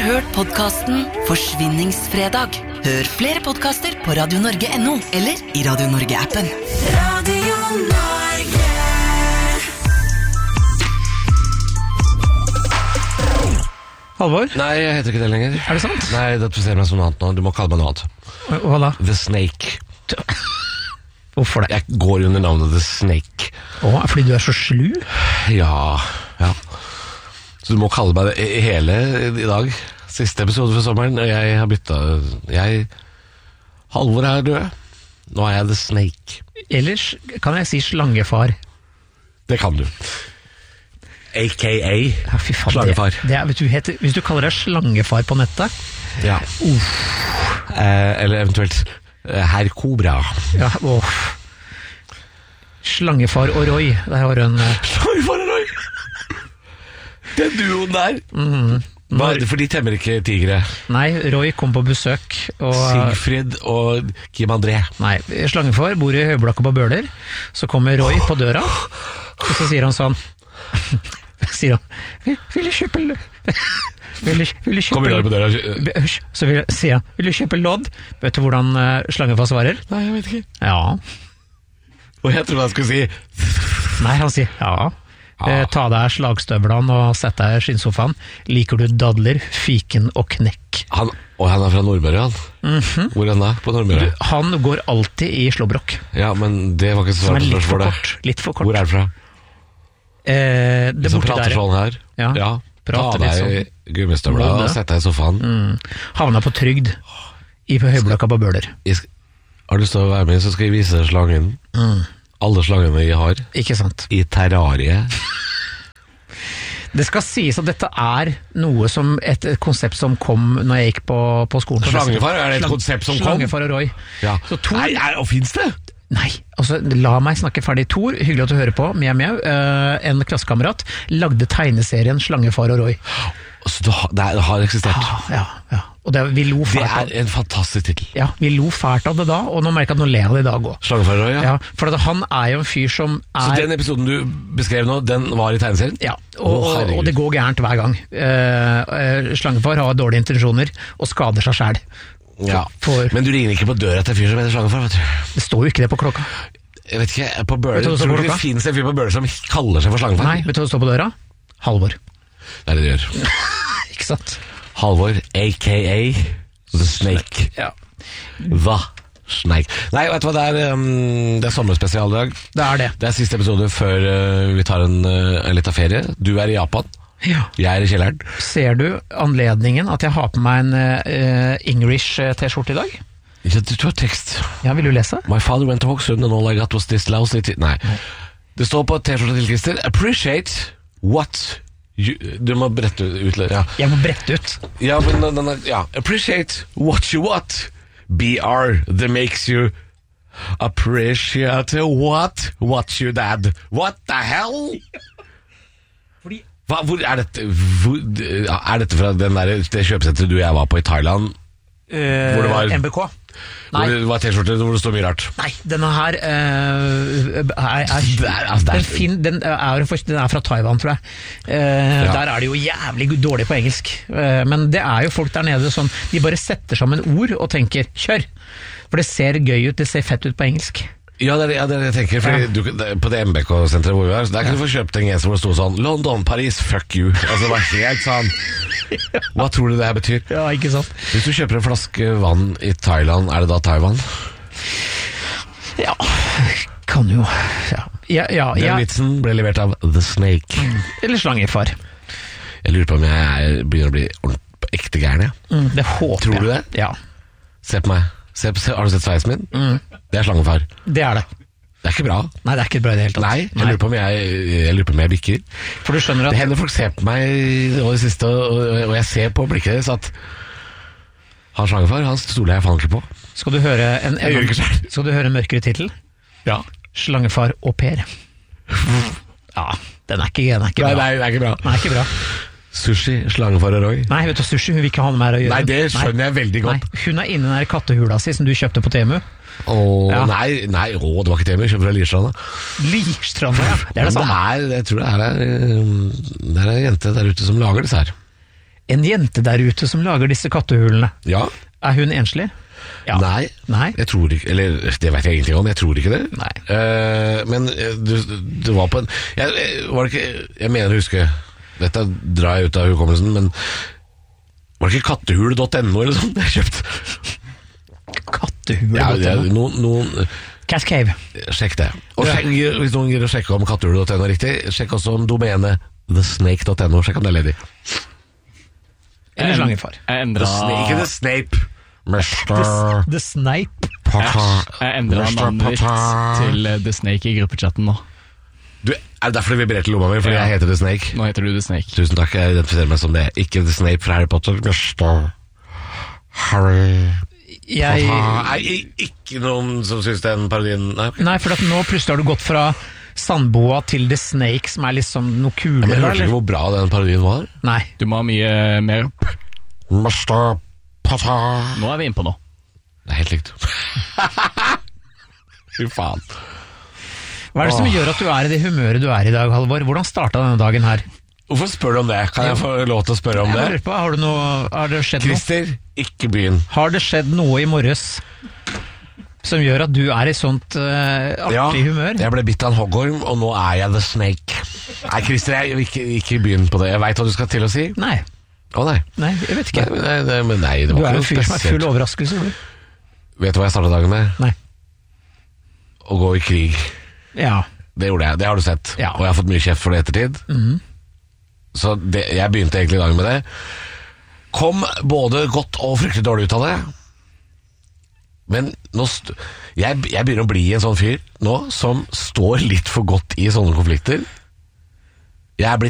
hørt podcasten Forsvinningsfredag. Hør flere podcaster på radionorge.no eller i Radio Norge-appen. Radio Norge. Halvor? Nei, jeg heter ikke det lenger. Er det sant? Nei, det ser meg som noe annet nå. Du må kalle meg noe annet. Hva da? The Snake. Hvorfor det? Jeg går under navnet The Snake. Fordi du er så slu? Ja. Så du må kalle meg det hele i dag. Siste episode for sommeren. Jeg har byttet. Halvor er død. Nå er jeg The Snake. Ellers kan jeg si slangefar. Det kan du. A.k.a. Ja, fy faen, slangefar. Hvis du kaller deg slangefar på nettet. Ja. Eller eventuelt Herr Kobra. Ja, Slangefar og Roy. Der har du en Slangefar og Roy! Den duoen der. For de temmer ikke tigre. Nei, Roy kom på besøk og Sigfrid og Kim André. Nei, slangefar bor i Høyblokka på Bøler. Så kommer Roy på døra, og så sier han sånn vil du kjøpe Kommer Roy på døra? Så sier han, vil du kjøpe lodd? Vet du hvordan slangefar svarer? Nei, jeg vet ikke. Ja. Og jeg trodde han skulle si Nei, han sier ja. Ta deg slagstøvlene og sett deg i skinnsofaen. Liker du dadler, fiken og knekk? Han er fra Nordmøre, han. Hvor er han da? På Nordmøre? Han går alltid i slåbrok. Ja, men det var ikke så svart spørsmål. Litt for kort. Hvor er det fra? Det som prater der. Sånn her. Ja. Ta deg i gummistøvla og sett deg i sofaen. Havna på trygd i Høyblokka på Bøler. Har du lyst til å være med, så skal jeg vise slangen. Alle slangene jeg har. Ikke sant. I terrariet. Det skal sies at dette er noe som et konsept som kom når jeg gikk på skolen. Slangefar, er det et konsept som kom? Slangefar og Roy. Ja. Nei, og finnes det? Nei, altså la meg snakke ferdig. Tor, hyggelig at du hører på. Mjau, en klassekamerat lagde tegneserien Slangefar og Roy. Så det har eksistert? Ja. Og vi lo fælt av det. Det er en fantastisk titel. Ja, vi lo fælt av det da, og nå merker jeg at nå ler jeg av det i dag også. Slangefar og Roy, ja. For han er jo en fyr som er... Så den episoden du beskrev nå, den var i tegneserien? Ja, og det går gærent hver gang. Slangefar har dårlige intensjoner og skader seg selv. Ja, men du ringer ikke på døra til en fyr som heter Slangefar, vet du. Det står jo ikke det på klokka. Jeg vet ikke, på Bøler, tror du det finnes en fyr på Bøler som kaller seg for Slangefar? Nei, vet du hva det står på døra? Halvor. Det er det det gjør. Ikke sant? Halvor, a.k.a. The Snake. Ja. Hva? Snake. Nei, vet du hva, det er sommerspesial i dag. Det er det. Det er siste episode før vi tar en liten ferie. Du er i Japan. Ja. Jeg er i kjelleren. Ser du anledningen at jeg har på meg en English t-skjorte i dag? Ja, du har tekst. Ja, vil du lese? My father went to Hokksund and all I got was this lousy Nei. Det står på t-skjorte til Christer. Appreciate what du må brette ut. Ja. Jeg må brette ut. Ja, men appreciate what you want. BR that makes you appreciate what you dad. What the hell? Hvor er dette? Er dette fra det kjøpesenteret du og jeg var på i Thailand? Hvor det var MBK? Nei. Hvor det var t-skjorte hvor det står mye rart. Nei, denne her den er fra Taiwan, tror jeg. Der er det jo jævlig dårlig på engelsk. Men det er jo folk der nede sånn, de bare setter sammen ord og tenker, kjør! For det ser gøy ut, det ser fett ut på engelsk. Ja, det er det jeg tenker, fordi på det MBK-senteret hvor vi var, der kunne du få kjøpt en genser hvor det stod sånn London, Paris, fuck you. Altså det var helt sånn. Hva tror du det her betyr? Ja, ikke sant. Hvis du kjøper en flaske vann i Thailand, er det da Taiwan? Ja, kan jo. Ja. Den vitsen ble levert av The Snake. Eller Slangefar. Jeg lurer på om jeg begynner å bli ekte gæren, ja. Det håper jeg. Tror du det? Ja. Se på meg. Har du sett sveisen min? Det er Slangefar. Det er det. Det er ikke bra. Nei, det er ikke bra i det hele tatt. Nei, jeg lurer på om jeg bikker. For du skjønner at... Det hender folk ser på meg og det siste, og jeg ser på blikket deres at han Slangefar, han stoler jeg faen ikke på. Skal du høre en mørkere titel? Ja. Slangefar og Per. Ja, den er ikke bra. Nei, det er ikke bra. Nei, ikke bra. Sushi, Slangefar og Roy. Nei, vet du, sushi hun vil ikke ha noe mer å gjøre. Nei, det skjønner jeg veldig godt. Nei, hun er inne i den der kattehula si som du kjøpte på Temu. Nei, det var ikke Temu, jeg kjøpte fra Lierstranda. Lierstranda, ja. Det er det samme. Jeg tror det er en jente der ute som lager disse her. En jente der ute som lager disse kattehulene, Ja. er hun enslig? Ja. Nei, jeg tror ikke. Eller det vet jeg ingenting om, jeg tror ikke det. Nei. Men du var på en var det ikke, jeg mener å huske, dette drar jeg ut av hukommelsen, men var det ikke kattehul.no eller sånt jeg kjøpte? Kattehule? Ja, noen Cat Cave. Sjekk det. Og hvis noen gir å sjekke om kattehul.no er riktig, sjekk også om domenet thesnake.no, sjekk om det er ledig. Eller slangefar. Ikke The Snape. Mr. The Snipe. Jeg endret navnet mitt til The Snake i gruppechatten nå. Er det derfor det vibrerer til lomma mi? Fordi jeg heter The Snake? Nå heter du The Snake. Tusen takk, jeg identifiserer meg som det. Ikke The Snape fra Harry Potter. Mr. Harry ikke noen som synes den parodien. Nei, for at nå plutselig har du gått fra Sandboa til The Snake, som er liksom noe kulere. Men hørte ikke hvor bra den parodien var? Nei. Du må ha mye mer opp. Mr. Potter. Nå er vi inne på noe. Det er helt likt. Fy faen. Hva er det som gjør at du er i det humøret du er i dag, Halvor? Hvordan startet denne dagen her? Hvorfor spør du om det? Kan jeg få lov til å spørre om det? Har det skjedd Christer, ikke begynn. Har det skjedd noe i morges som gjør at du er i sånt artig humør? Jeg ble bitt av en hoggorm, og nå er jeg The Snake. Nei, Christer, ikke begynn på det. Jeg vet hva du skal til å si. Nei. Nei, jeg vet ikke. Nei, det var du er jo en fyr som er full overraskelse. Vet du hva jeg startet dagen med? Nei. Å gå i krig. Ja. Det gjorde jeg, det har du sett. Ja. Og jeg har fått mye kjeft for det ettertid. Så jeg begynte egentlig dagen med det. Kom både godt og fryktelig dårlig ut av det. Men nå jeg begynner å bli en sånn fyr nå som står litt for godt i sånne konflikter. Jeg er blitt